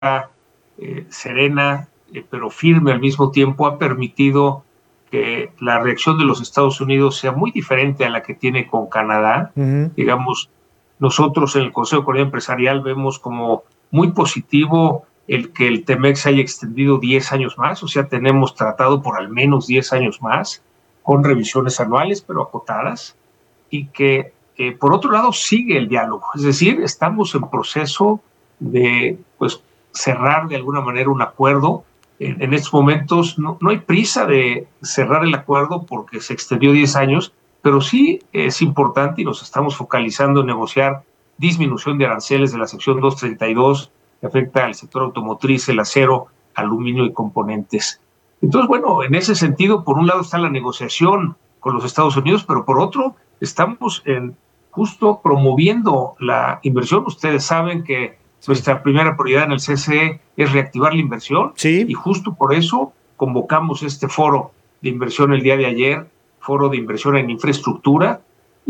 serena, pero firme al mismo tiempo, ha permitido que la reacción de los Estados Unidos sea muy diferente a la que tiene con Canadá. Uh-huh. Digamos, nosotros en el Consejo de Economía Empresarial vemos como muy positivo el que el TEMEC haya extendido 10 años más, o sea, tenemos tratado por al menos 10 años más, con revisiones anuales, pero acotadas, y que, por otro lado, sigue el diálogo. Es decir, estamos en proceso de, pues, cerrar de alguna manera un acuerdo. En estos momentos no hay prisa de cerrar el acuerdo porque se extendió 10 años, pero sí es importante y nos estamos focalizando en negociar disminución de aranceles de la sección 232 que afecta al sector automotriz, el acero, aluminio y componentes. Entonces, bueno, en ese sentido, por un lado está la negociación con los Estados Unidos, pero por otro, estamos justo promoviendo la inversión. Ustedes saben que Sí. nuestra primera prioridad en el CCE es reactivar la inversión y Sí. justo por eso convocamos este foro de inversión el día de ayer, foro de inversión en infraestructura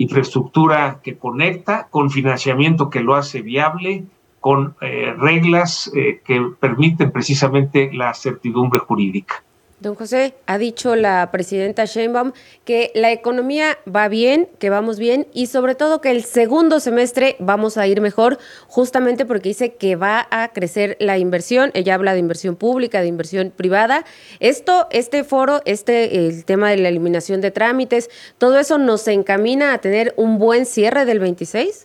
que conecta, con financiamiento que lo hace viable, con reglas que permiten precisamente la certidumbre jurídica. Don José, ha dicho la presidenta Sheinbaum que la economía va bien, que vamos bien y sobre todo que el segundo semestre vamos a ir mejor, justamente porque dice que va a crecer la inversión. Ella habla de inversión pública, de inversión privada. Este foro, el tema de la eliminación de trámites, ¿todo eso nos encamina a tener un buen cierre del 26?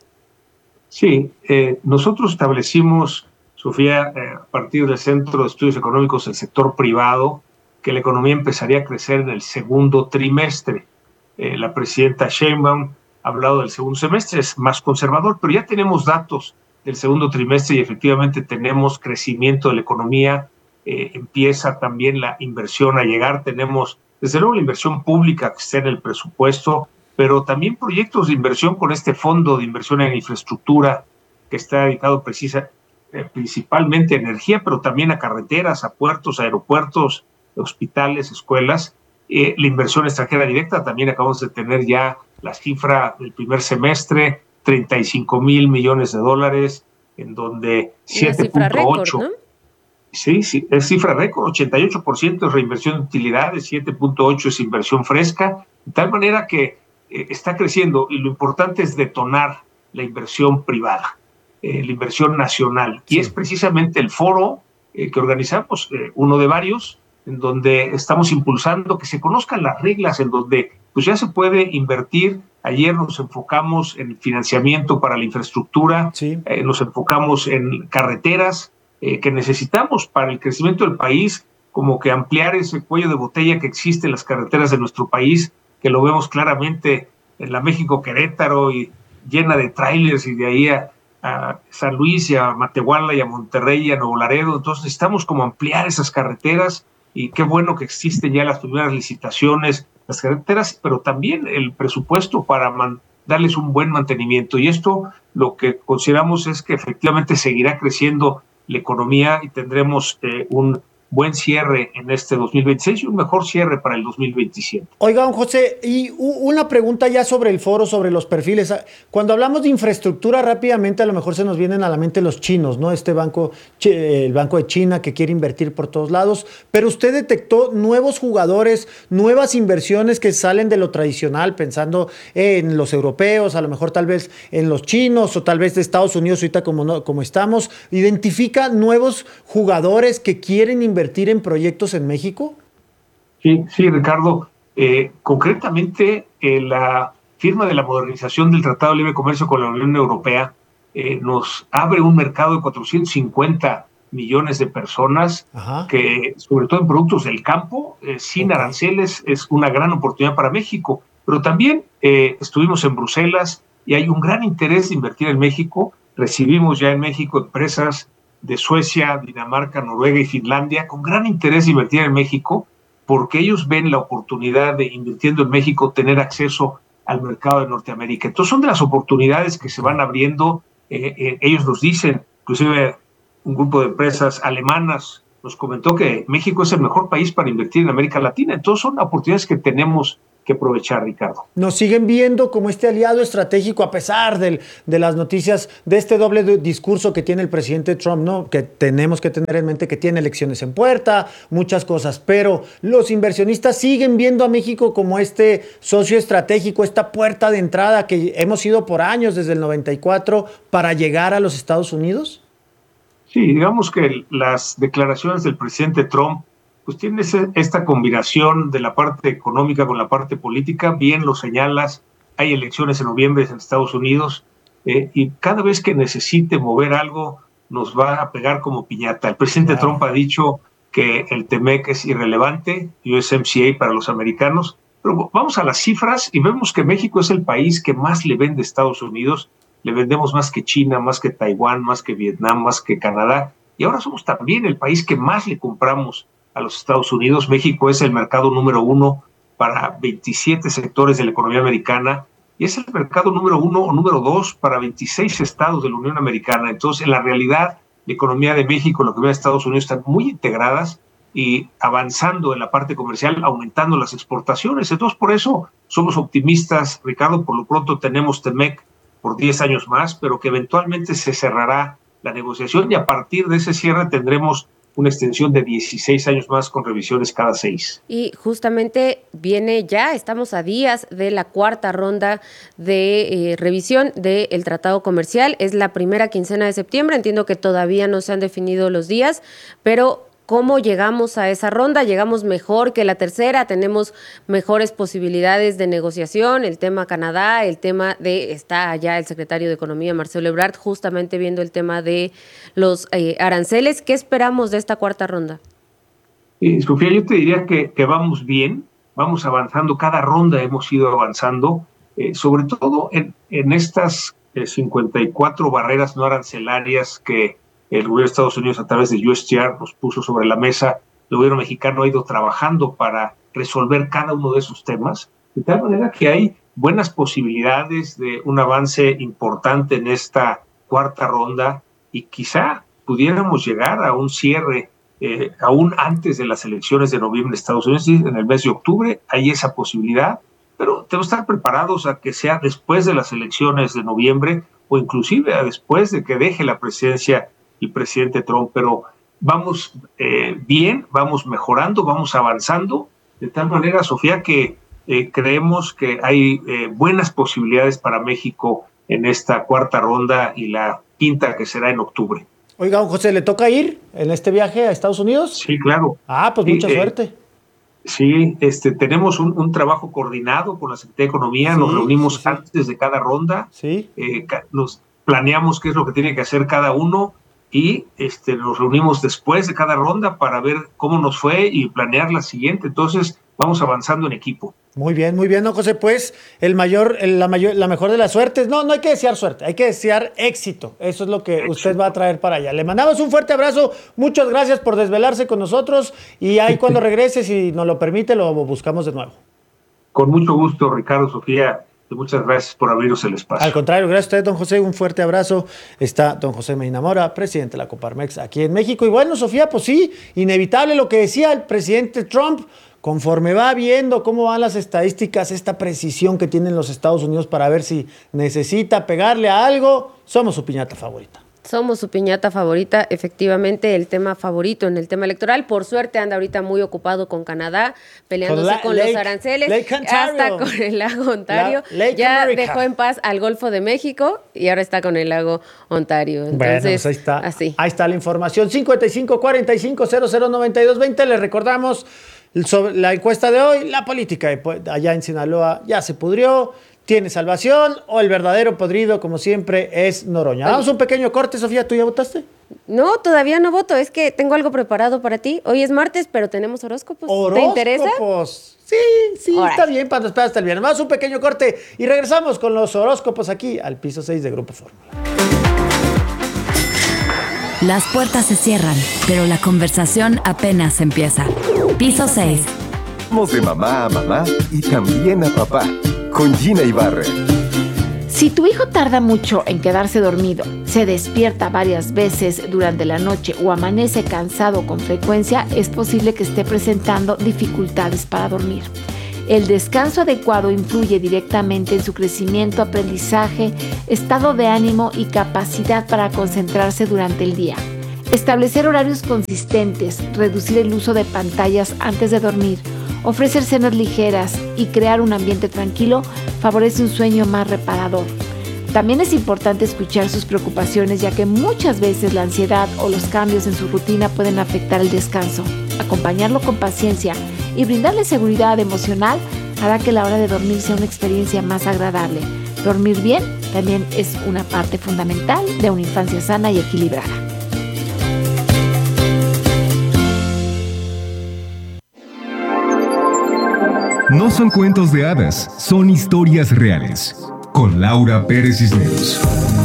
Sí, nosotros establecimos, Sofía, a partir del Centro de Estudios Económicos del sector privado, que la economía empezaría a crecer en el segundo trimestre. La presidenta Sheinbaum ha hablado del segundo semestre, es más conservador, pero ya tenemos datos del segundo trimestre y efectivamente tenemos crecimiento de la economía, empieza también la inversión a llegar, tenemos desde luego la inversión pública que está en el presupuesto, pero también proyectos de inversión con este fondo de inversión en infraestructura que está dedicado principalmente a energía, pero también a carreteras, a puertos, a aeropuertos, hospitales, escuelas. La inversión extranjera directa, también acabamos de tener ya la cifra del primer semestre, 35,000 millones de dólares, en donde Una cifra récord, 7.8, ¿no? sí, es cifra récord, 88% es reinversión de utilidades, 7.8 es inversión fresca, de tal manera que está creciendo y lo importante es detonar la inversión privada, la inversión nacional. Sí. Y es precisamente el foro que organizamos, uno de varios, en donde estamos impulsando que se conozcan las reglas, en donde pues ya se puede invertir. Ayer nos enfocamos en financiamiento para la infraestructura, sí. Nos enfocamos en carreteras que necesitamos para el crecimiento del país, como que ampliar ese cuello de botella que existe en las carreteras de nuestro país, que lo vemos claramente en la México-Querétaro y llena de trailers y de ahí a San Luis y a Matehuala y a Monterrey y a Nuevo Laredo. Entonces necesitamos como ampliar esas carreteras y qué bueno que existen ya las primeras licitaciones, las carreteras, pero también el presupuesto para darles un buen mantenimiento. Y esto lo que consideramos es que efectivamente seguirá creciendo la economía y tendremos un buen cierre en este 2026 y un mejor cierre para el 2027. Oiga, don José, y una pregunta ya sobre el foro, sobre los perfiles. Cuando hablamos de infraestructura, rápidamente a lo mejor se nos vienen a la mente los chinos, ¿no? Este banco, el Banco de China, que quiere invertir por todos lados, pero usted detectó nuevos jugadores, nuevas inversiones que salen de lo tradicional, pensando en los europeos, a lo mejor tal vez en los chinos o tal vez de Estados Unidos ahorita como estamos. ¿Identifica nuevos jugadores que quieren invertir en proyectos en México? Sí, Ricardo. Concretamente, la firma de la modernización del Tratado de Libre Comercio con la Unión Europea nos abre un mercado de 450 millones de personas. Ajá. Que, sobre todo en productos del campo, sin aranceles, es una gran oportunidad para México. Pero también estuvimos en Bruselas y hay un gran interés de invertir en México. Recibimos ya en México empresas de Suecia, Dinamarca, Noruega y Finlandia con gran interés de invertir en México, porque ellos ven la oportunidad de, invirtiendo en México, tener acceso al mercado de Norteamérica. Entonces son de las oportunidades que se van abriendo. Ellos nos dicen, inclusive un grupo de empresas alemanas nos comentó que México es el mejor país para invertir en América Latina. Entonces son oportunidades que tenemos que aprovechar, Ricardo. Nos siguen viendo como este aliado estratégico a pesar de las noticias, de este doble discurso que tiene el presidente Trump, ¿no? Que tenemos que tener en mente que tiene elecciones en puerta, muchas cosas, pero los inversionistas siguen viendo a México como este socio estratégico, esta puerta de entrada que hemos sido por años desde el 94 para llegar a los Estados Unidos. Sí, digamos que las declaraciones del presidente Trump pues tiene esta combinación de la parte económica con la parte política. Bien lo señalas, hay elecciones en noviembre en Estados Unidos y cada vez que necesite mover algo nos va a pegar como piñata. El presidente Trump ha dicho que el TEMEC es irrelevante, USMCA para los americanos, pero vamos a las cifras y vemos que México es el país que más le vende a Estados Unidos. Le vendemos más que China, más que Taiwán, más que Vietnam, más que Canadá, y ahora somos también el país que más le compramos a los Estados Unidos. México es el mercado número 1 para 27 sectores de la economía americana y es el mercado número 1 o número 2 para 26 estados de la Unión Americana. Entonces, en la realidad, la economía de México y la economía de Estados Unidos están muy integradas y avanzando en la parte comercial, aumentando las exportaciones. Entonces, por eso somos optimistas, Ricardo. Por lo pronto tenemos TEMEC por 10 años más, pero que eventualmente se cerrará la negociación y a partir de ese cierre tendremos una extensión de 16 años más con revisiones cada 6. Y justamente estamos a días de la cuarta ronda de revisión del tratado comercial. Es la primera quincena de septiembre, entiendo que todavía no se han definido los días, pero ¿cómo llegamos a esa ronda? ¿Llegamos mejor que la tercera? ¿Tenemos mejores posibilidades de negociación? El tema Canadá, el tema está allá el secretario de Economía, Marcelo Ebrard, justamente viendo el tema de los aranceles. ¿Qué esperamos de esta cuarta ronda? Sofía, yo te diría que vamos bien, vamos avanzando, cada ronda hemos ido avanzando, sobre todo en estas 54 barreras no arancelarias que el gobierno de Estados Unidos a través de USTR nos puso sobre la mesa. El gobierno mexicano ha ido trabajando para resolver cada uno de esos temas, de tal manera que hay buenas posibilidades de un avance importante en esta cuarta ronda y quizá pudiéramos llegar a un cierre aún antes de las elecciones de noviembre de Estados Unidos, en el mes de octubre. Hay esa posibilidad, pero tenemos que estar preparados a que sea después de las elecciones de noviembre o inclusive después de que deje la presidencia el presidente Trump, pero vamos bien, vamos mejorando, vamos avanzando, de tal manera, Sofía, que creemos que hay buenas posibilidades para México en esta cuarta ronda y la quinta que será en octubre. Oiga, don José, ¿le toca ir en este viaje a Estados Unidos? Sí, claro. Pues mucha suerte. Sí, tenemos un trabajo coordinado con la Secretaría de Economía, nos reunimos antes de cada ronda, nos planeamos qué es lo que tiene que hacer cada uno, y nos reunimos después de cada ronda para ver cómo nos fue y planear la siguiente. Entonces vamos avanzando en equipo. Muy bien, don José. Pues la mejor de las suertes. No hay que desear suerte, hay que desear éxito. Eso es lo que usted va a traer para allá. Le mandamos un fuerte abrazo, muchas gracias por desvelarse con nosotros y ahí cuando regrese, si nos lo permite, lo buscamos de nuevo. Con mucho gusto, Ricardo, Sofía. Muchas gracias por abrirnos el espacio. Al contrario, gracias a usted, don José, un fuerte abrazo. Está don José Medina Mora, presidente de la Coparmex aquí en México. Y bueno, Sofía, pues sí, inevitable lo que decía el presidente Trump, conforme va viendo cómo van las estadísticas, esta precisión que tienen los Estados Unidos para ver si necesita pegarle a algo, somos su piñata favorita. Somos su piñata favorita, efectivamente, el tema favorito en el tema electoral. Por suerte anda ahorita muy ocupado con Canadá, peleándose con los aranceles, hasta con el lago Ontario. Ya America. Dejó en paz al Golfo de México y ahora está con el lago Ontario. Entonces, bueno, pues ahí está la información. 5545009220. Le recordamos sobre la encuesta de hoy. La política allá en Sinaloa ya se pudrió. ¿Tiene salvación o el verdadero podrido, como siempre, es Noroña? Vamos a un pequeño corte, Sofía. ¿Tú ya votaste? No, todavía no voto. Es que tengo algo preparado para ti. Hoy es martes, pero tenemos horóscopos. ¿Te interesa? Sí, ahora está bien para esperar hasta el viernes. Vamos a un pequeño corte y regresamos con los horóscopos aquí al piso 6 de Grupo Fórmula. Las puertas se cierran, pero la conversación apenas empieza. Piso 6. Vamos de mamá a mamá y también a papá. Con Gina Ibarra. Si tu hijo tarda mucho en quedarse dormido, se despierta varias veces durante la noche o amanece cansado con frecuencia, es posible que esté presentando dificultades para dormir. El descanso adecuado influye directamente en su crecimiento, aprendizaje, estado de ánimo y capacidad para concentrarse durante el día. Establecer horarios consistentes, reducir el uso de pantallas antes de dormir, ofrecer cenas ligeras y crear un ambiente tranquilo favorece un sueño más reparador. También es importante escuchar sus preocupaciones, ya que muchas veces la ansiedad o los cambios en su rutina pueden afectar el descanso. Acompañarlo con paciencia y brindarle seguridad emocional hará que la hora de dormir sea una experiencia más agradable. Dormir bien también es una parte fundamental de una infancia sana y equilibrada. No son cuentos de hadas, son historias reales. Con Laura Pérez Cisneros.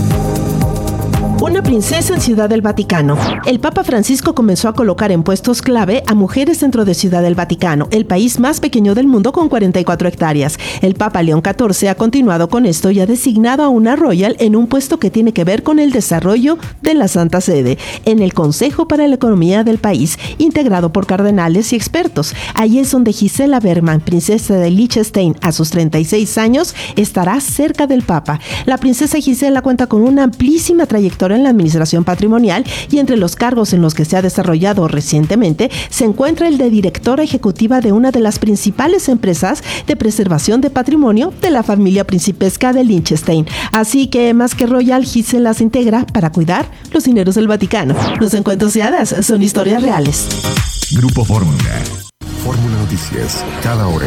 Una princesa en Ciudad del Vaticano. El Papa Francisco comenzó a colocar en puestos clave a mujeres dentro de Ciudad del Vaticano, el país más pequeño del mundo con 44 hectáreas. El Papa León XIV ha continuado con esto y ha designado a una royal en un puesto que tiene que ver con el desarrollo de la Santa Sede, en el Consejo para la Economía del país, integrado por cardenales y expertos. Ahí es donde Gisela Bergman, princesa de Liechtenstein, a sus 36 años, estará cerca del Papa. La princesa Gisela cuenta con una amplísima trayectoria en la administración patrimonial y entre los cargos en los que se ha desarrollado recientemente se encuentra el de directora ejecutiva de una de las principales empresas de preservación de patrimonio de la familia principesca de Liechtenstein. Así que más que royal, Gisela se integra para cuidar los dineros del Vaticano. Los encuentros de hadas son historias reales. Grupo Fórmula. Fórmula Noticias, cada hora.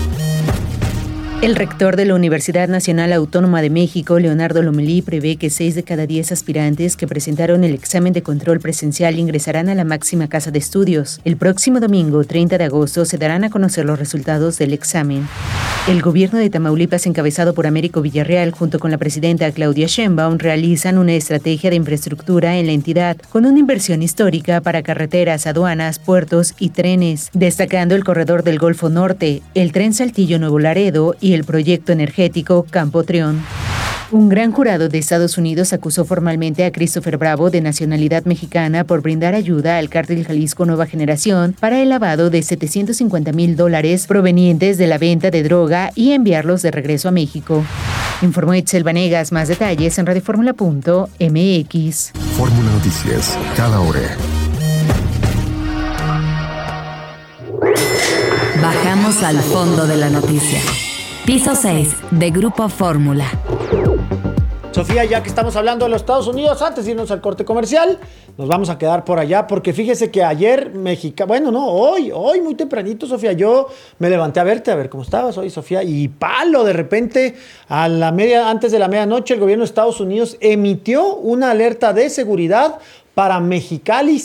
El rector de la Universidad Nacional Autónoma de México, Leonardo Lomelí, prevé que 6 de cada 10 aspirantes que presentaron el examen de control presencial ingresarán a la máxima casa de estudios. El próximo domingo, 30 de agosto, se darán a conocer los resultados del examen. El gobierno de Tamaulipas, encabezado por Américo Villarreal, junto con la presidenta Claudia Sheinbaum, realizan una estrategia de infraestructura en la entidad, con una inversión histórica para carreteras, aduanas, puertos y trenes, destacando el corredor del Golfo Norte, el tren Saltillo-Nuevo Laredo y el proyecto energético Campo Trión. Un gran jurado de Estados Unidos acusó formalmente a Christopher Bravo, de nacionalidad mexicana, por brindar ayuda al cártel Jalisco Nueva Generación para el lavado de $750,000 provenientes de la venta de droga y enviarlos de regreso a México. Informó Itzel Vanegas. Más detalles en radioformula.mx. Fórmula Noticias, cada hora. Bajamos al fondo de la noticia. Piso 6 de Grupo Fórmula. Sofía, ya que estamos hablando de los Estados Unidos, antes de irnos al corte comercial, nos vamos a quedar por allá, porque fíjese que ayer hoy muy tempranito, Sofía, yo me levanté a verte, a ver cómo estabas hoy, Sofía, y palo, de repente, antes de la medianoche, el gobierno de Estados Unidos emitió una alerta de seguridad para Mexicali,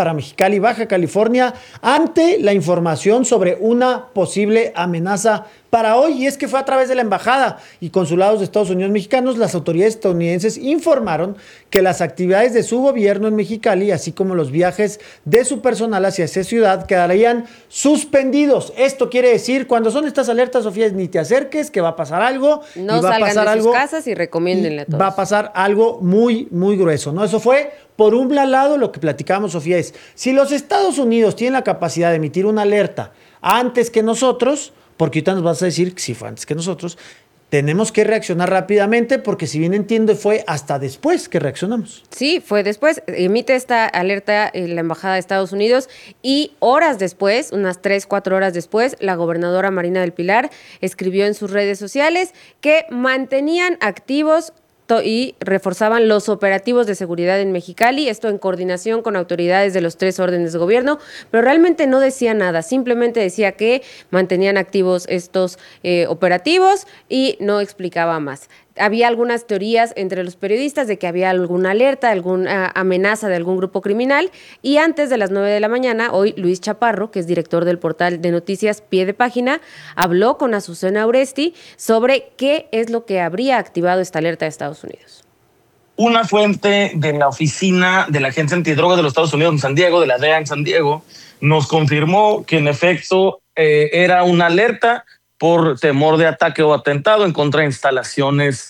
Baja California, ante la información sobre una posible amenaza para hoy. Y es que fue a través de la embajada y consulados de Estados Unidos mexicanos, las autoridades estadounidenses informaron que las actividades de su gobierno en Mexicali, así como los viajes de su personal hacia esa ciudad, quedarían suspendidos. Esto quiere decir, cuando son estas alertas, Sofía, ni te acerques, que va a pasar algo. No salgan de sus casas y recomiéndenle a todos. Va a pasar algo muy, muy grueso, ¿no? Eso fue, por un lado, lo que platicamos, Sofía, es, si los Estados Unidos tienen la capacidad de emitir una alerta antes que nosotros, porque ahorita nos vas a decir que sí fue antes que nosotros, tenemos que reaccionar rápidamente, porque si bien entiendo, fue hasta después que reaccionamos. Sí, fue después. Emite esta alerta en la Embajada de Estados Unidos y horas después, unas 3-4 horas después, la gobernadora Marina del Pilar escribió en sus redes sociales que mantenían activos y reforzaban los operativos de seguridad en Mexicali, esto en coordinación con autoridades de los 3 órdenes de gobierno, pero realmente no decía nada, simplemente decía que mantenían activos estos operativos y no explicaba más. Había algunas teorías entre los periodistas de que había alguna alerta, alguna amenaza de algún grupo criminal, y antes de las 9 de la mañana, hoy Luis Chaparro, que es director del portal de noticias Pie de Página, habló con Azucena Oresti sobre qué es lo que habría activado esta alerta de Estados Unidos. Una fuente de la oficina de la Agencia Antidrogas de los Estados Unidos en San Diego, de la DEA en San Diego, nos confirmó que en efecto era una alerta por temor de ataque o atentado en contra de instalaciones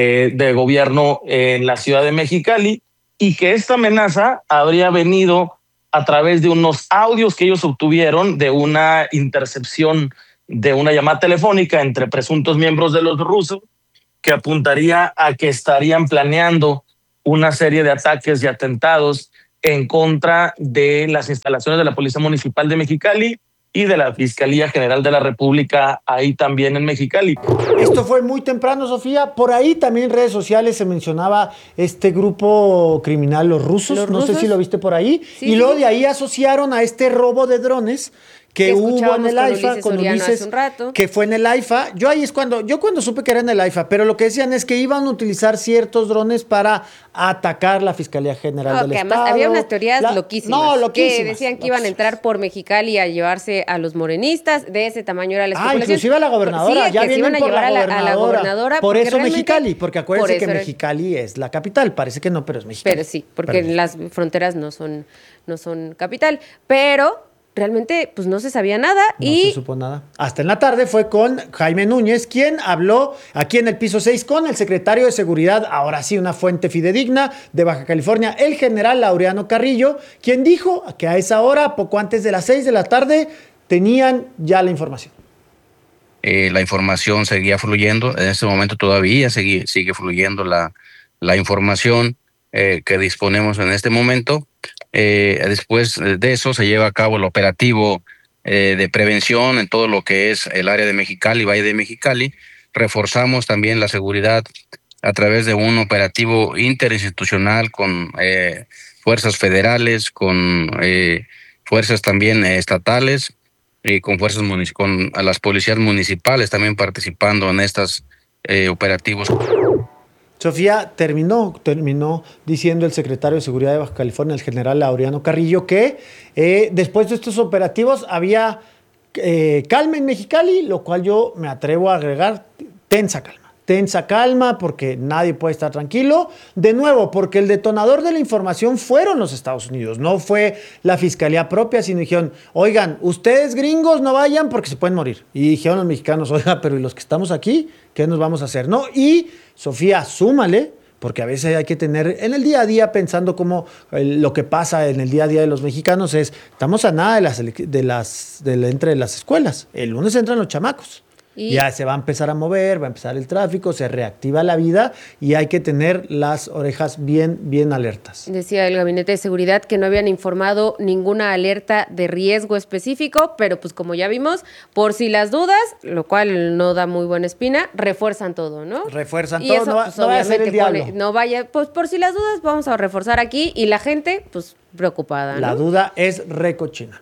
de gobierno en la ciudad de Mexicali, y que esta amenaza habría venido a través de unos audios que ellos obtuvieron de una intercepción de una llamada telefónica entre presuntos miembros de los rusos que apuntaría a que estarían planeando una serie de ataques y atentados en contra de las instalaciones de la Policía Municipal de Mexicali y de la Fiscalía General de la República ahí también en Mexicali. Esto fue muy temprano, Sofía. Por ahí también en redes sociales se mencionaba este grupo criminal, los rusos. No sé si lo viste por ahí. Sí, y luego de ahí asociaron a este robo de drones que hubo en el AIFA, con Ulises, que fue en el AIFA. Yo cuando supe que era en el AIFA, pero lo que decían es que iban a utilizar ciertos drones para atacar la Fiscalía General del Estado. Además, había unas teorías loquísimas. Loquísimas. Que decían que iban a entrar por Mexicali a llevarse a los morenistas. De ese tamaño era la especulación. Inclusive a la gobernadora. Sí, que se iban a llevar a la gobernadora. Por eso Mexicali, porque acuérdense que Mexicali es la capital. Parece que no, pero es Mexicali. Pero sí, porque las fronteras no son capital. Pero realmente pues no se sabía nada. No se supo nada. Hasta en la tarde fue con Jaime Núñez, quien habló aquí en el piso 6 con el secretario de Seguridad, ahora sí una fuente fidedigna de Baja California, el general Laureano Carrillo, quien dijo que a esa hora, poco antes de las 6 de la tarde, tenían ya la información. La información seguía fluyendo, en este momento todavía sigue fluyendo la información que disponemos en este momento. Después de eso se lleva a cabo el operativo de prevención en todo lo que es el área de Mexicali, Valle de Mexicali. Reforzamos también la seguridad a través de un operativo interinstitucional con fuerzas federales, con fuerzas también estatales y con fuerzas con las policías municipales también participando en estos operativos. Sofía, terminó diciendo el secretario de Seguridad de Baja California, el general Laureano Carrillo, que después de estos operativos había calma en Mexicali, lo cual yo me atrevo a agregar tensa calma, porque nadie puede estar tranquilo. De nuevo, porque el detonador de la información fueron los Estados Unidos, no fue la fiscalía propia, sino dijeron, oigan, ustedes gringos no vayan porque se pueden morir. Y dijeron los mexicanos, oiga, pero ¿y los que estamos aquí? ¿Qué nos vamos a hacer? ¿No? Y Sofía, súmale, porque a veces hay que tener en el día a día pensando cómo lo que pasa en el día a día de los mexicanos estamos a nada entre las escuelas. El lunes entran los chamacos. Ya se va a empezar a mover, va a empezar el tráfico, se reactiva la vida y hay que tener las orejas bien alertas. Decía el Gabinete de Seguridad que no habían informado ninguna alerta de riesgo específico, pero pues como ya vimos, por si las dudas, lo cual no da muy buena espina, refuerzan todo, ¿no? Refuerzan y todo, eso, no vaya a ser el diablo. Pues por si las dudas vamos a reforzar aquí y la gente pues preocupada, ¿no? La duda es recochina.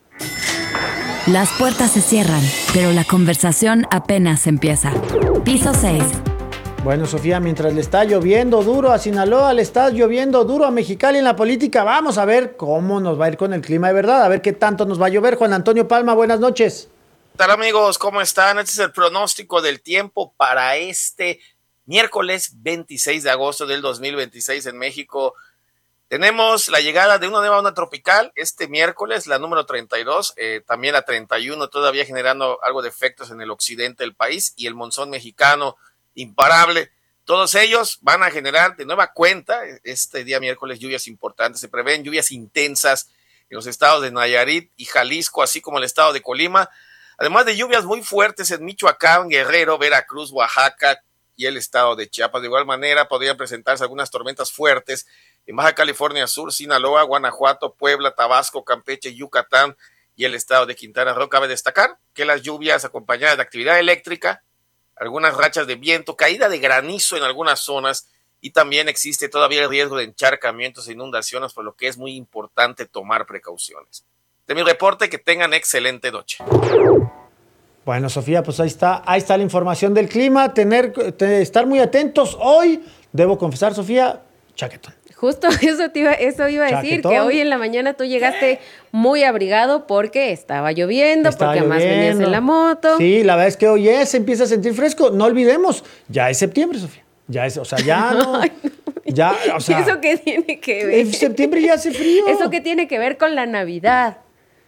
Las puertas se cierran, pero la conversación apenas empieza. Piso 6. Bueno, Sofía, mientras le está lloviendo duro a Sinaloa, le está lloviendo duro a Mexicali en la política, vamos a ver cómo nos va a ir con el clima de verdad, a ver qué tanto nos va a llover. Juan Antonio Palma, buenas noches. ¿Qué tal, amigos? ¿Cómo están? Este es el pronóstico del tiempo para este miércoles 26 de agosto del 2026 en México. Tenemos la llegada de una nueva onda tropical este miércoles, la número 32, también la 31, todavía generando algo de efectos en el occidente del país, y el monzón mexicano imparable. Todos ellos van a generar de nueva cuenta este día miércoles lluvias importantes. Se prevén lluvias intensas en los estados de Nayarit y Jalisco, así como el estado de Colima, además de lluvias muy fuertes en Michoacán, Guerrero, Veracruz, Oaxaca y el estado de Chiapas. De igual manera podrían presentarse algunas tormentas fuertes en Baja California Sur, Sinaloa, Guanajuato, Puebla, Tabasco, Campeche, Yucatán y el estado de Quintana Roo. Cabe destacar que las lluvias acompañadas de actividad eléctrica, algunas rachas de viento, caída de granizo en algunas zonas, y también existe todavía el riesgo de encharcamientos e inundaciones, por lo que es muy importante tomar precauciones. De mi reporte, que tengan excelente noche. Bueno, Sofía, pues ahí está la información del clima, estar muy atentos. Hoy, debo confesar, Sofía, chaquetón. Justo eso iba a decir, que hoy en la mañana tú llegaste muy abrigado porque estaba lloviendo, porque además venías en la moto. Sí, la verdad es que hoy se empieza a sentir fresco. No olvidemos, ya es septiembre, Sofía. Ya no. Ay, no. Ya, o sea, ¿eso qué tiene que ver? En septiembre ya hace frío. ¿Eso qué tiene que ver con la Navidad?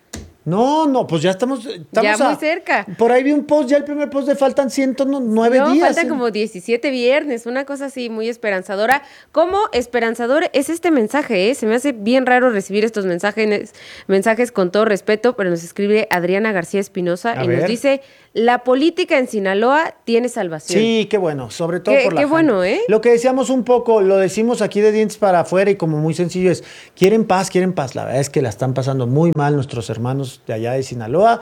No, pues ya estamos ya muy cerca. Por ahí vi un post, ya el primer post de faltan 109 días. Faltan como 17 viernes, una cosa así muy esperanzadora. ¿Cómo esperanzador es este mensaje? Se me hace bien raro recibir estos mensajes con todo respeto, pero nos escribe Adriana García Espinosa y nos dice: la política en Sinaloa tiene salvación. Sí, qué bueno, sobre todo por la Qué gente. bueno, ¿eh? Lo que decíamos un poco, lo decimos aquí de dientes para afuera y como muy sencillo es, quieren paz. La verdad es que la están pasando muy mal nuestros hermanos de allá de Sinaloa.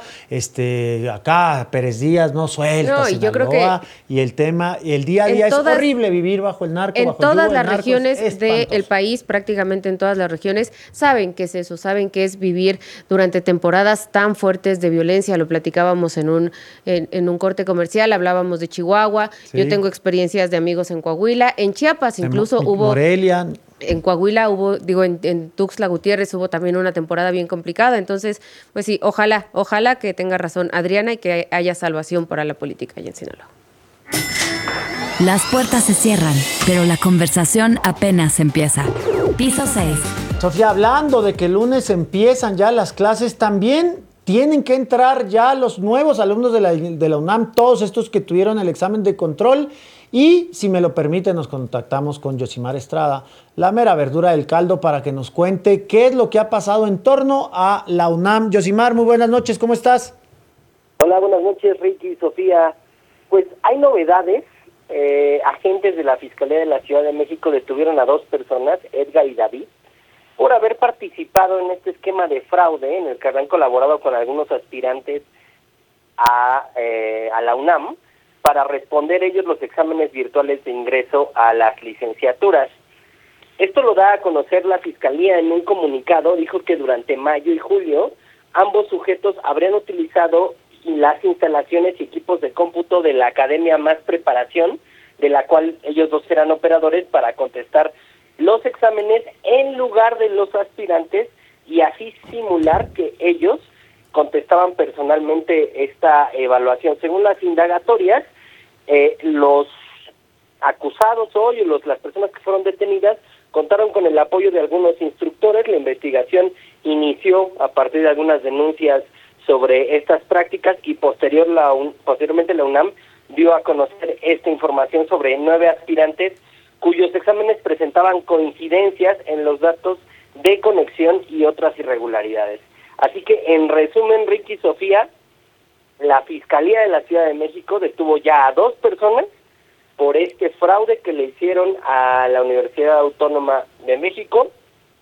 Acá Pérez Díaz no suelta y Sinaloa. yo creo que y el tema, el día a día es horrible vivir bajo el narco. En todas las regiones del país, prácticamente en todas las regiones, saben qué es eso, saben qué es vivir durante temporadas tan fuertes de violencia. Lo platicábamos en un corte comercial, hablábamos de Chihuahua. Sí. Yo tengo experiencias de amigos en Coahuila, en Chiapas incluso hubo... Morelia. En Coahuila hubo, en Tuxtla Gutiérrez hubo también una temporada bien complicada. Entonces, pues sí, ojalá que tenga razón Adriana y que haya salvación para la política allá en Sinaloa. Las puertas se cierran, pero la conversación apenas empieza. Piso 6. Sofía, hablando de que el lunes empiezan ya las clases, también tienen que entrar ya los nuevos alumnos de la UNAM, todos estos que tuvieron el examen de control. Y, si me lo permite, nos contactamos con Yosimar Estrada, la mera verdura del caldo, para que nos cuente qué es lo que ha pasado en torno a la UNAM. Yosimar, muy buenas noches, ¿cómo estás? Hola, buenas noches, Ricky y Sofía. Pues hay novedades. Agentes de la Fiscalía de la Ciudad de México detuvieron a 2 personas, Edgar y David, por haber participado en este esquema de fraude en el que habían colaborado con algunos aspirantes a la UNAM, para responder ellos los exámenes virtuales de ingreso a las licenciaturas. Esto lo da a conocer la Fiscalía en un comunicado. Dijo que durante mayo y julio ambos sujetos habrían utilizado las instalaciones y equipos de cómputo de la Academia Más Preparación, de la cual ellos 2 eran operadores, para contestar los exámenes en lugar de los aspirantes y así simular que ellos contestaban personalmente esta evaluación. Según las indagatorias, los acusados hoy, las personas que fueron detenidas, contaron con el apoyo de algunos instructores. La investigación inició a partir de algunas denuncias sobre estas prácticas y posteriormente la UNAM dio a conocer esta información sobre 9 aspirantes cuyos exámenes presentaban coincidencias en los datos de conexión y otras irregularidades. Así que, en resumen, Ricky y Sofía, la Fiscalía de la Ciudad de México detuvo ya a 2 personas por este fraude que le hicieron a la Universidad Autónoma de México,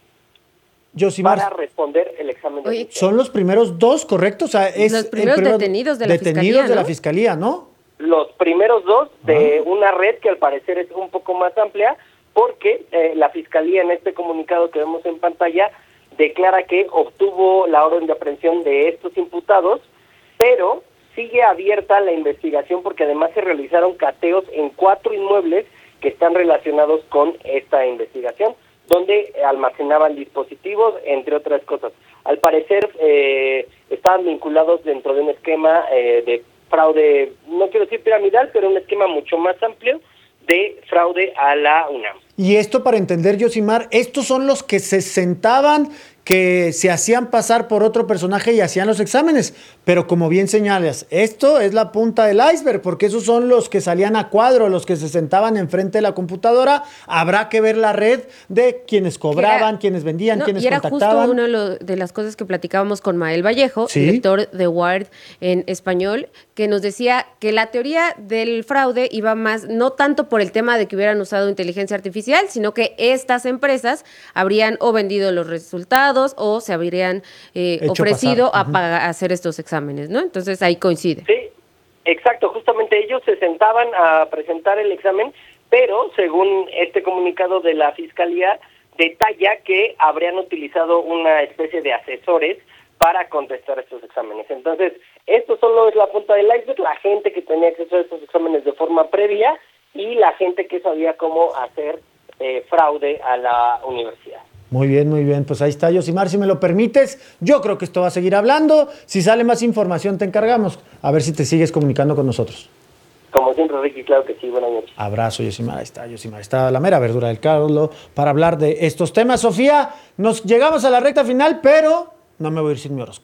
Yosimar, para responder el examen de admisión. Son los primeros 2, ¿correcto? O sea, es los primeros detenidos de la Fiscalía, ¿no? Los primeros 2 de una red que al parecer es un poco más amplia, porque la Fiscalía, en este comunicado que vemos en pantalla, declara que obtuvo la orden de aprehensión de estos imputados, pero sigue abierta la investigación porque además se realizaron cateos en 4 inmuebles que están relacionados con esta investigación, donde almacenaban dispositivos, entre otras cosas. Al parecer estaban vinculados dentro de un esquema de fraude, no quiero decir piramidal, pero un esquema mucho más amplio de fraude a la UNAM. Y esto, para entender, Yosimar, estos son los que se sentaban, que se hacían pasar por otro personaje y hacían los exámenes. Pero como bien señalas, esto es la punta del iceberg, porque esos son los que salían a cuadro, los que se sentaban enfrente de la computadora. Habrá que ver la red de quienes cobraban, quienes vendían, quienes contactaban. Era justo una de las cosas que platicábamos con Mael Vallejo, director de Wired en español, que nos decía que la teoría del fraude iba más, no tanto por el tema de que hubieran usado inteligencia artificial, sino que estas empresas habrían o vendido los resultados o se habrían ofrecido a hacer estos exámenes, ¿no? Entonces ahí coincide. Sí, exacto, justamente ellos se sentaban a presentar el examen, pero según este comunicado de la Fiscalía, detalla que habrían utilizado una especie de asesores para contestar estos exámenes. Entonces, esto solo es la punta del iceberg, la gente que tenía acceso a estos exámenes de forma previa y la gente que sabía cómo hacer fraude a la universidad. Muy bien, pues ahí está, Yosimar, si me lo permites, yo creo que esto va a seguir hablando. Si sale más información te encargamos, a ver si te sigues comunicando con nosotros. Como siempre, Ricky, claro que sí, buenas noches. Abrazo, Yosimar, ahí está, Yosimar, está la mera verdura del caldo para hablar de estos temas. Sofía, nos llegamos a la recta final, pero no me voy a ir sin mi horóscopo.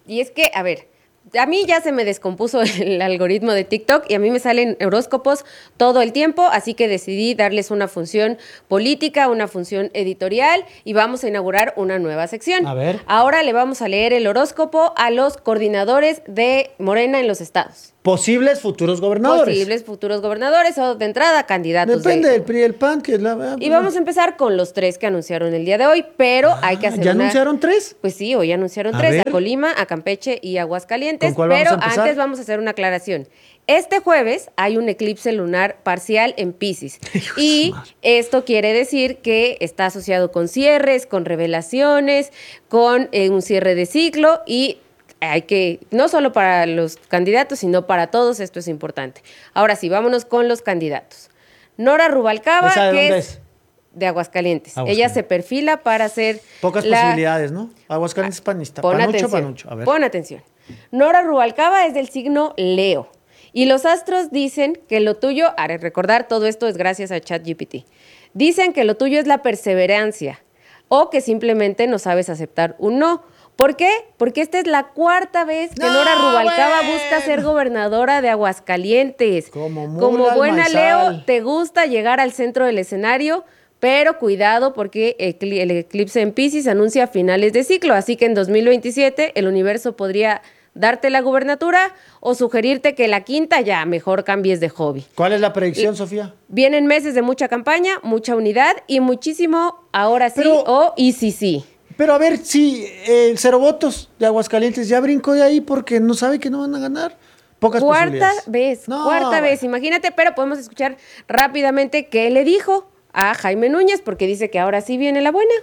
Y es que, a ver, a mí ya se me descompuso el algoritmo de TikTok y a mí me salen horóscopos todo el tiempo, así que decidí darles una función política, una función editorial y vamos a inaugurar una nueva sección. A ver. Ahora le vamos a leer el horóscopo a los coordinadores de Morena en los estados. Posibles futuros gobernadores. Posibles futuros gobernadores o de entrada candidatos. Depende del PRI y el PAN. Que es la... Y vamos a empezar con los 3 que anunciaron el día de hoy, pero hay que hacer ¿Ya anunciaron 3? Pues sí, hoy anunciaron 3, a Colima, a Campeche y a Aguascalientes. ¿Con cuál vamos a empezar? Antes vamos a hacer una aclaración. Este jueves hay un eclipse lunar parcial en Piscis. Y esto quiere decir que está asociado con cierres, con revelaciones, con un cierre de ciclo y hay que, no solo para los candidatos, sino para todos, esto es importante. Ahora sí, vámonos con los candidatos. Nora Rubalcaba, ¿Esa de que dónde es de Aguascalientes. Ella se perfila para ser... Pocas posibilidades, ¿no? Aguascalientes panista. Panucho. A ver. Pon atención. Nora Rubalcaba es del signo Leo. Y los astros dicen que lo tuyo, a recordar, todo esto es gracias a ChatGPT. Dicen que lo tuyo es la perseverancia o que simplemente no sabes aceptar un no. ¿Por qué? Porque esta es la 4ª vez que Nora Rubalcaba busca ser gobernadora de Aguascalientes. Como buena Leo, te gusta llegar al centro del escenario, pero cuidado porque el eclipse en Piscis anuncia finales de ciclo, así que en 2027 el universo podría darte la gubernatura o sugerirte que la 5ª ya mejor cambies de hobby. ¿Cuál es la predicción, Sofía? Vienen meses de mucha campaña, mucha unidad y muchísimo ahora sí y sí. Pero a ver, si el 0 votos de Aguascalientes ya brincó de ahí porque no sabe que no van a ganar. Pocas posibilidades. Cuarta vez, imagínate, pero podemos escuchar rápidamente qué le dijo a Jaime Núñez, porque dice que ahora sí viene la buena.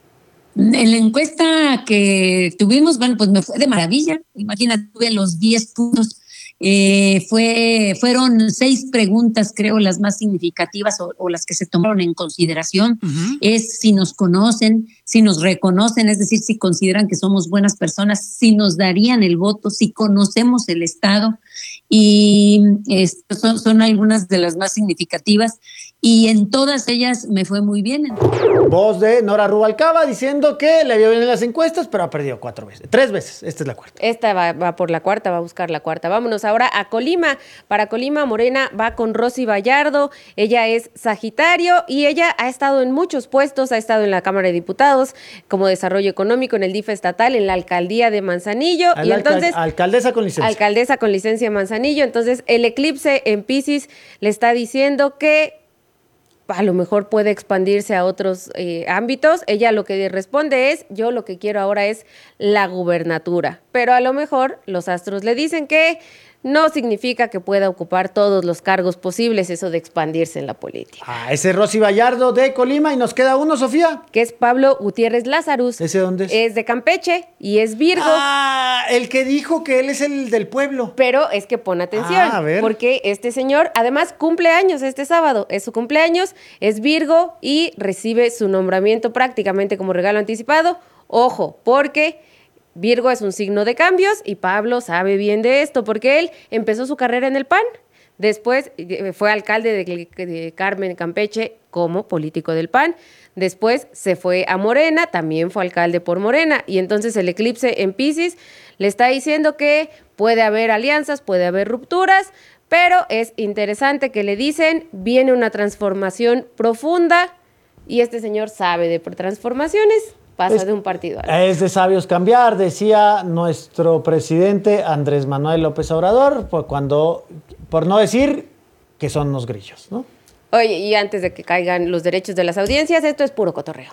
En la encuesta que tuvimos, bueno, pues me fue de maravilla. Imagínate, tuve los 10 puntos. Fueron 6 preguntas, creo, las más significativas o las que se tomaron en consideración. Es si nos conocen, si nos reconocen, es decir, si consideran que somos buenas personas, si nos darían el voto, si conocemos el Estado. Y son algunas de las más significativas y en todas ellas me fue muy bien. Voz de Nora Rubalcaba diciendo que le vio bien en las encuestas, pero ha perdido 3 veces. Esta es la 4ª. Esta va por la 4ª, va a buscar la 4ª. Vámonos ahora a Colima. Para Colima, Morena va con Rosy Vallardo. Ella es Sagitario y ella ha estado en muchos puestos, ha estado en la Cámara de Diputados como Desarrollo Económico, en el DIF estatal, en la Alcaldía de Manzanillo. Y entonces alcaldesa con licencia. Alcaldesa con licencia en Manzanillo. Entonces, el eclipse en Piscis le está diciendo que a lo mejor puede expandirse a otros ámbitos. Ella lo que responde es, yo lo que quiero ahora es la gubernatura. Pero a lo mejor los astros le dicen que no significa que pueda ocupar todos los cargos posibles, eso de expandirse en la política. Ese es Rosy Vallardo de Colima y nos queda uno, Sofía. Que es Pablo Gutiérrez Lázarus. ¿Ese dónde es? Es de Campeche y es Virgo. El que dijo que él es el del pueblo. Pero es que pon atención, porque este señor además cumple años este sábado, es su cumpleaños, es Virgo y recibe su nombramiento prácticamente como regalo anticipado. Ojo, porque Virgo es un signo de cambios y Pablo sabe bien de esto porque él empezó su carrera en el PAN, después fue alcalde de Carmen, Campeche, como político del PAN, después se fue a Morena, también fue alcalde por Morena y entonces el eclipse en Piscis le está diciendo que puede haber alianzas, puede haber rupturas, pero es interesante que le dicen, viene una transformación profunda y este señor sabe de transformaciones. Pasa de un partido a otro. Es de sabios cambiar, decía nuestro presidente Andrés Manuel López Obrador, por no decir que son unos grillos, ¿no? Oye, y antes de que caigan los derechos de las audiencias, esto es puro cotorreo.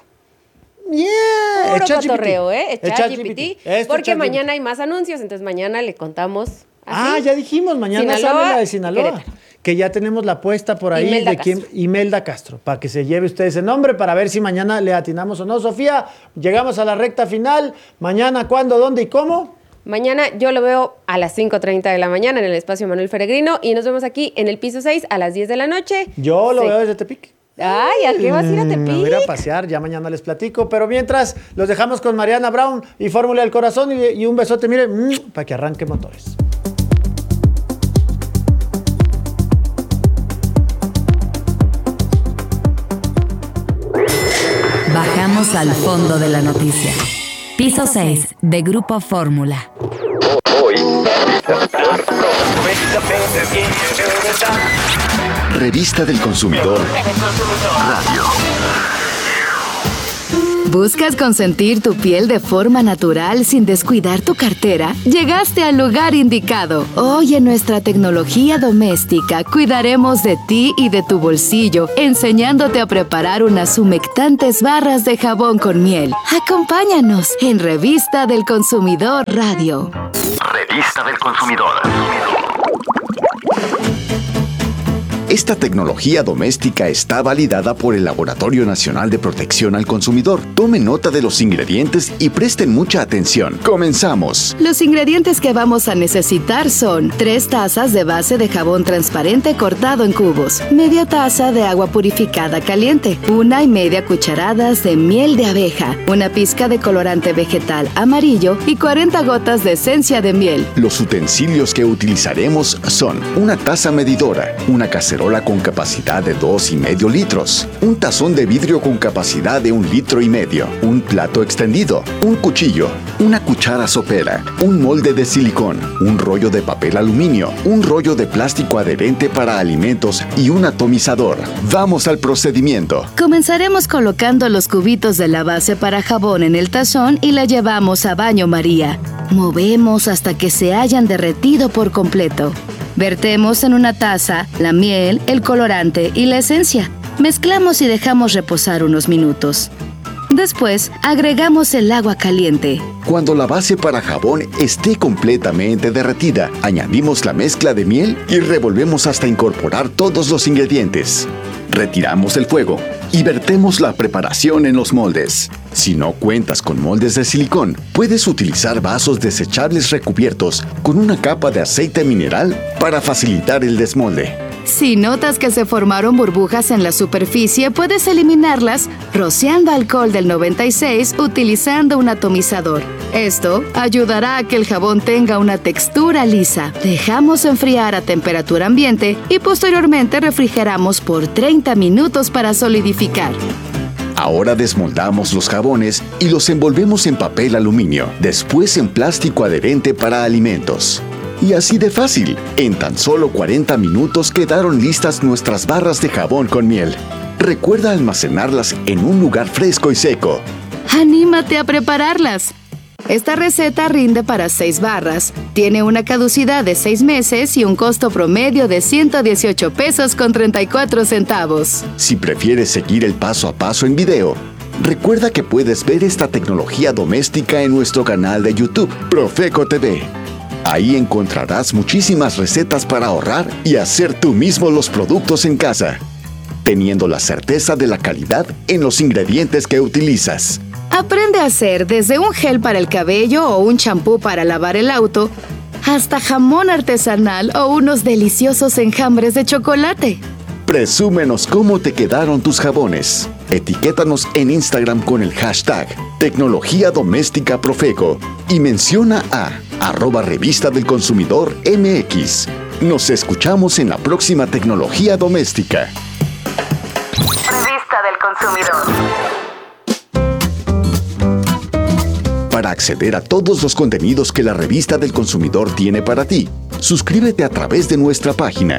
Puro cotorreo, ChatGPT. Porque mañana hay más anuncios, entonces mañana le contamos. Ya dijimos, mañana sale la de Sinaloa. Que ya tenemos la apuesta por ahí Imelda Castro, para que se lleve usted ese nombre, para ver si mañana le atinamos o no. Sofía, llegamos a la recta final. Mañana, ¿cuándo, dónde y cómo? Mañana yo lo veo a las 5:30 de la mañana en el espacio Manuel Peregrino y nos vemos aquí en el piso 6 a las 10 de la noche. Yo lo veo desde Tepic. Ay, ¿a qué vas a ir a Tepic? Me voy a ir a pasear, ya mañana les platico. Pero mientras, los dejamos con Mariana Brown y Fórmula del Corazón y un besote, mire, para que arranque motores. Bajamos al fondo de la noticia. Piso 6 de Grupo Fórmula. Hoy, Revista del Consumidor Radio. ¿Buscas consentir tu piel de forma natural sin descuidar tu cartera? Llegaste al lugar indicado. Hoy en nuestra tecnología doméstica cuidaremos de ti y de tu bolsillo, enseñándote a preparar unas humectantes barras de jabón con miel. Acompáñanos en Revista del Consumidor Radio. Revista del Consumidor. Esta tecnología doméstica está validada por el Laboratorio Nacional de Protección al Consumidor. Tomen nota de los ingredientes y presten mucha atención. ¡Comenzamos! Los ingredientes que vamos a necesitar son 3 tazas de base de jabón transparente cortado en cubos, media taza de agua purificada caliente, 1,5 cucharadas de miel de abeja, una pizca de colorante vegetal amarillo y 40 gotas de esencia de miel. Los utensilios que utilizaremos son una taza medidora, una cacerola con capacidad de 2,5 litros, un tazón de vidrio con capacidad de 1,5 litros, un plato extendido, un cuchillo, una cuchara sopera, un molde de silicón, un rollo de papel aluminio, un rollo de plástico adherente para alimentos y un atomizador. ¡Vamos al procedimiento! Comenzaremos colocando los cubitos de la base para jabón en el tazón y la llevamos a baño María. Movemos hasta que se hayan derretido por completo. Vertemos en una taza la miel, el colorante y la esencia. Mezclamos y dejamos reposar unos minutos. Después, agregamos el agua caliente. Cuando la base para jabón esté completamente derretida, añadimos la mezcla de miel y revolvemos hasta incorporar todos los ingredientes. Retiramos el fuego y vertemos la preparación en los moldes. Si no cuentas con moldes de silicón, puedes utilizar vasos desechables recubiertos con una capa de aceite mineral para facilitar el desmolde. Si notas que se formaron burbujas en la superficie, puedes eliminarlas rociando alcohol del 96 utilizando un atomizador. Esto ayudará a que el jabón tenga una textura lisa. Dejamos enfriar a temperatura ambiente y posteriormente refrigeramos por 30 minutos para solidificar. Ahora desmoldamos los jabones y los envolvemos en papel aluminio, después en plástico adherente para alimentos. Y así de fácil, en tan solo 40 minutos quedaron listas nuestras barras de jabón con miel. Recuerda almacenarlas en un lugar fresco y seco. ¡Anímate a prepararlas! Esta receta rinde para 6 barras, tiene una caducidad de 6 meses y un costo promedio de 118 pesos con 34 centavos. Si prefieres seguir el paso a paso en video, recuerda que puedes ver esta tecnología doméstica en nuestro canal de YouTube, Profeco TV. Ahí encontrarás muchísimas recetas para ahorrar y hacer tú mismo los productos en casa, teniendo la certeza de la calidad en los ingredientes que utilizas. Aprende a hacer desde un gel para el cabello o un champú para lavar el auto, hasta jamón artesanal o unos deliciosos enjambres de chocolate. Presúmenos cómo te quedaron tus jabones. Etiquétanos en Instagram con el hashtag Tecnología Doméstica Profeco y menciona a @Revista del Consumidor MX. Nos escuchamos en la próxima Tecnología Doméstica. Revista del Consumidor. Para acceder a todos los contenidos que la Revista del Consumidor tiene para ti, suscríbete a través de nuestra página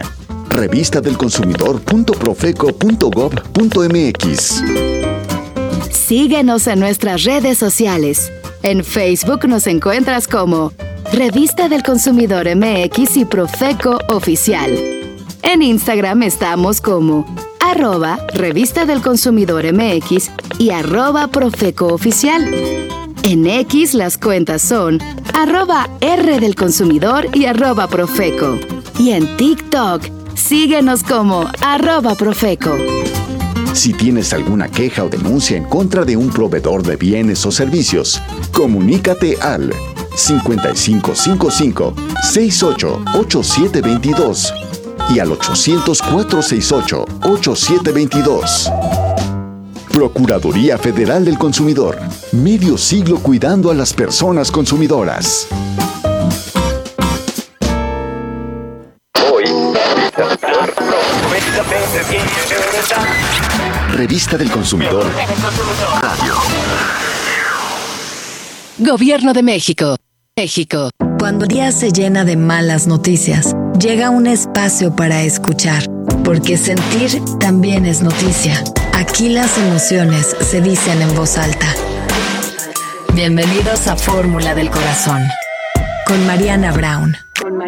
revistadelconsumidor.profeco.gov.mx. Síguenos en nuestras redes sociales. En Facebook nos encuentras como Revista del Consumidor MX y Profeco Oficial. En Instagram estamos como @Revista del Consumidor MX y @Profeco Oficial. En X las cuentas son @R del Consumidor y @Profeco. Y en TikTok, síguenos como @Profeco. Si tienes alguna queja o denuncia en contra de un proveedor de bienes o servicios, comunícate al 5555-688722 y al 800-468-8722. Procuraduría Federal del Consumidor. Medio siglo cuidando a las personas consumidoras. Hoy, Revista del Consumidor Radio. Gobierno de México. México. Cuando el día se llena de malas noticias, llega un espacio para escuchar, porque sentir también es noticia. Aquí las emociones se dicen en voz alta. Bienvenidos a Fórmula del Corazón, con Mariana Brown.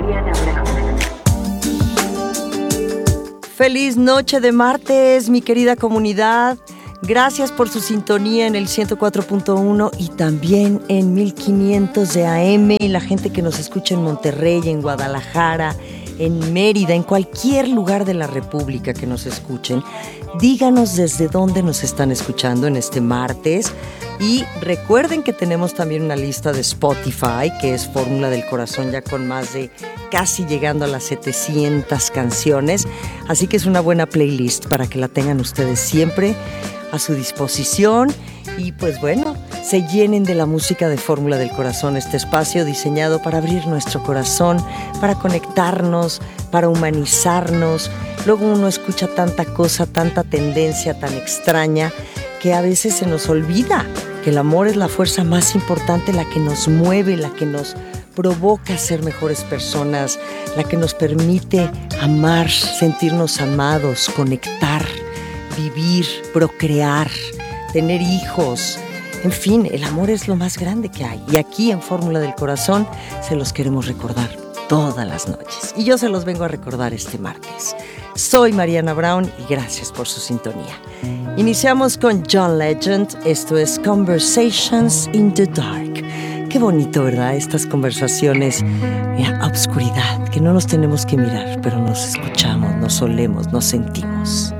Feliz noche de martes, mi querida comunidad. Gracias por su sintonía en el 104.1 y también en 1500 de AM. Y la gente que nos escucha en Monterrey, en Guadalajara, en Mérida, en cualquier lugar de la República que nos escuchen. Díganos desde dónde nos están escuchando en este martes. Y recuerden que tenemos también una lista de Spotify, que es Fórmula del Corazón, ya con más de casi llegando a las 700 canciones. Así que es una buena playlist para que la tengan ustedes siempre a su disposición. Y pues bueno, se llenen de la música de Fórmula del Corazón, este espacio diseñado para abrir nuestro corazón, para conectarnos, para humanizarnos. Luego uno escucha tanta cosa, tanta tendencia tan extraña, que a veces se nos olvida que el amor es la fuerza más importante, la que nos mueve, la que nos provoca ser mejores personas, la que nos permite amar, sentirnos amados, conectar, vivir, procrear, tener hijos. En fin, el amor es lo más grande que hay. Y aquí en Fórmula del Corazón se los queremos recordar todas las noches. Y yo se los vengo a recordar este martes. Soy Mariana Brown y gracias por su sintonía. Iniciamos con John Legend. Esto es Conversations in the Dark. Qué bonito, ¿verdad? Estas conversaciones a obscuridad, que no nos tenemos que mirar, pero nos escuchamos, nos olemos, nos sentimos.